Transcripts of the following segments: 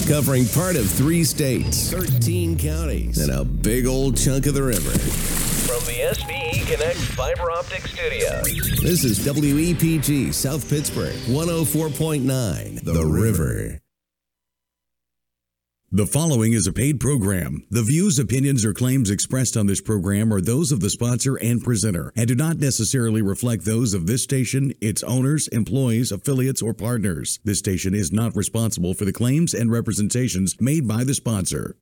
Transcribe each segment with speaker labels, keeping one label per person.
Speaker 1: Covering part of 3 states, 13 counties, and a big old chunk of the river.
Speaker 2: From the SVE Connect Fiber Optic Studios.
Speaker 1: This is WEPG South Pittsburgh, 104.9, The River.
Speaker 3: The following is a paid program. The views, opinions, or claims expressed on this program are those of the sponsor and presenter and do not necessarily reflect those of this station, its owners, employees, affiliates, or partners. This station is not responsible for the claims and representations made by the sponsor.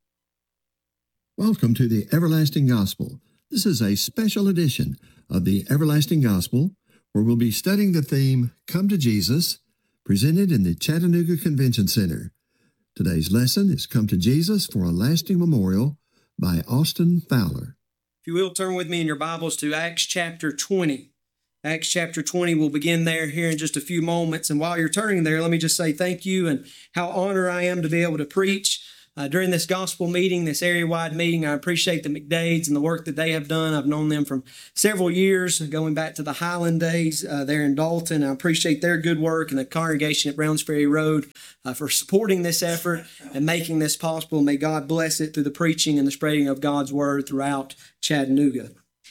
Speaker 4: Welcome to the Everlasting Gospel. This is a special edition of the Everlasting Gospel where we'll be studying the theme, Come to Jesus, presented in the Chattanooga Convention Center. Today's lesson is Come to Jesus for a Lasting Memorial by Austin Fowler.
Speaker 5: If you will, turn with me in your Bibles to Acts chapter 20. Acts chapter 20, we'll begin there here in just a few moments. And while you're turning there, let me just say thank you and how honored I am to be able to preach during this gospel meeting, this area-wide meeting. I appreciate the McDades and the work that they have done. I've known them from several years, going back to the Highland days there in Dalton. I appreciate their good work and the congregation at Browns Ferry Road for supporting this effort and making this possible. May God bless it through the preaching and the spreading of God's word throughout Chattanooga.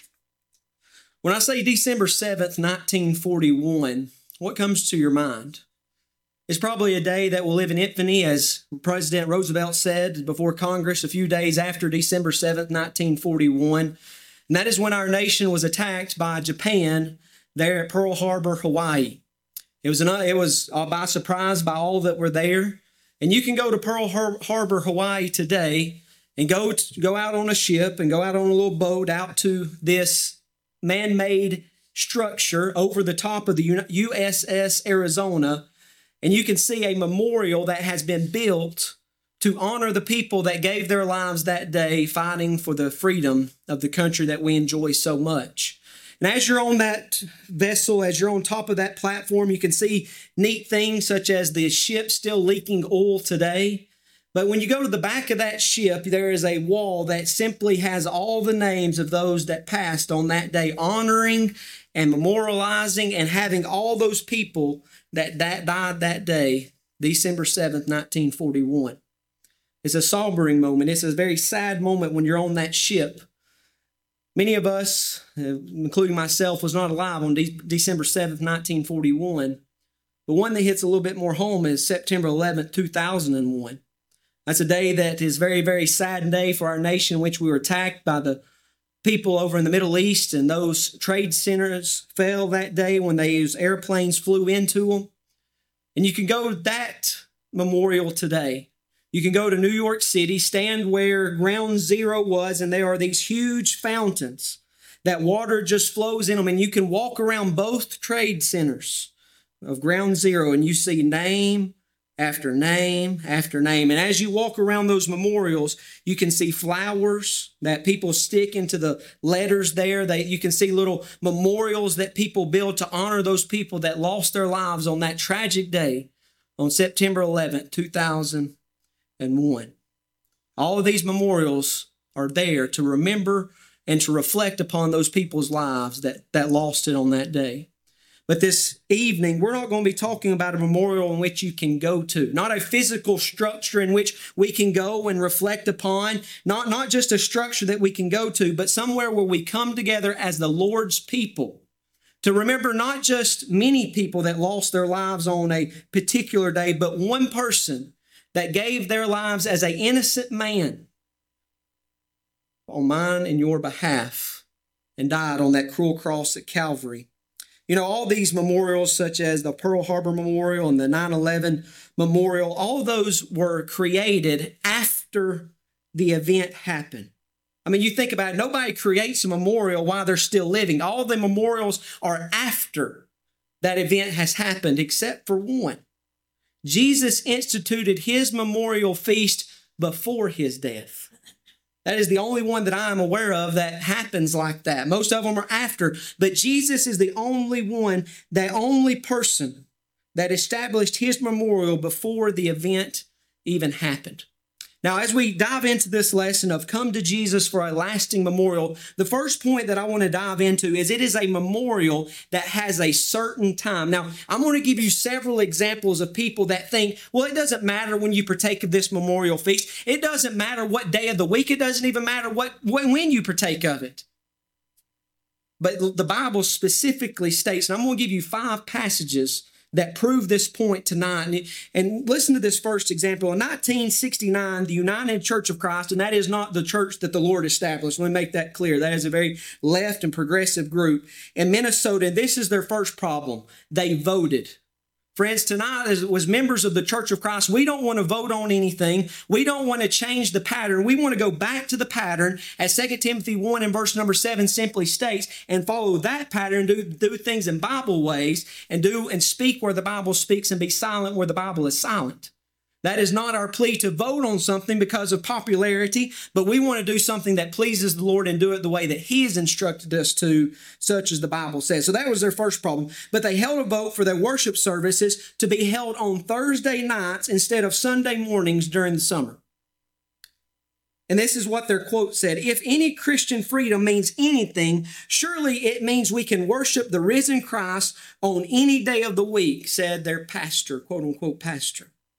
Speaker 5: When I say December 7th, 1941, what comes to your mind? It's probably a day that will live in infamy, as President Roosevelt said before Congress a few days after December 7th, 1941. And that is when our nation was attacked by Japan there at Pearl Harbor, Hawaii. It was by surprise by all that were there. And you can go to Pearl Harbor, Hawaii today and go out on a ship and go out on a little boat out to this man-made structure over the top of the USS Arizona. And you can see a memorial that has been built to honor the people that gave their lives that day fighting for the freedom of the country that we enjoy so much. And as you're on that vessel, as you're on top of that platform, you can see neat things such as the ship still leaking oil today. But when you go to the back of that ship, there is a wall that simply has all the names of those that passed on that day, honoring and memorializing and having all those people that died that day, December 7th, 1941. It's a sobering moment. It's a very sad moment when you're on that ship. Many of us, including myself, was not alive on December 7th, 1941. But one that hits a little bit more home is September 11th, 2001. That's a day that is very, very sad day for our nation, in which we were attacked by the people over in the Middle East, and those trade centers fell that day when those airplanes flew into them. And you can go to that memorial today. You can go to New York City, stand where Ground Zero was, and there are these huge fountains that water just flows in them. And you can walk around both trade centers of Ground Zero, and you see name after name after name. And as you walk around those memorials, you can see flowers that people stick into the letters there. You can see little memorials that people build to honor those people that lost their lives on that tragic day on September 11th, 2001. All of these memorials are there to remember and to reflect upon those people's lives that lost it on that day. But this evening, we're not going to be talking about a memorial in which you can go to, not a physical structure in which we can go and reflect upon, not just a structure that we can go to, but somewhere where we come together as the Lord's people to remember not just many people that lost their lives on a particular day, but one person that gave their lives as an innocent man on mine and your behalf and died on that cruel cross at Calvary. You know, all these memorials, such as the Pearl Harbor Memorial and the 9/11 Memorial, all those were created after the event happened. I mean, you think about it, nobody creates a memorial while they're still living. All the memorials are after that event has happened, except for one. Jesus instituted his memorial feast before his death. That is the only one that I am aware of that happens like that. Most of them are after, but Jesus is the only one, the only person that established his memorial before the event even happened. Now, as we dive into this lesson of Come to Jesus for a Lasting Memorial, the first point that I want to dive into is it is a memorial that has a certain time. Now, I'm going to give you several examples of people that think, well, it doesn't matter when you partake of this memorial feast. It doesn't matter what day of the week. It doesn't even matter when you partake of it. But the Bible specifically states, and I'm going to give you 5 passages that prove this point tonight. And listen to this first example. In 1969, the United Church of Christ, and that is not the church that the Lord established. Let me make that clear. That is a very left and progressive group. In Minnesota, and this is their first problem. They voted. Friends, tonight, as members of the Church of Christ, we don't want to vote on anything. We don't want to change the pattern. We want to go back to the pattern, as 2 Timothy 1 and verse number 7 simply states, and follow that pattern, do things in Bible ways, and speak where the Bible speaks and be silent where the Bible is silent. That is not our plea to vote on something because of popularity, but we want to do something that pleases the Lord and do it the way that He has instructed us to, such as the Bible says. So that was their first problem. But they held a vote for their worship services to be held on Thursday nights instead of Sunday mornings during the summer. And this is what their quote said: "If any Christian freedom means anything, surely it means we can worship the risen Christ on any day of the week," said their pastor, quote unquote pastor.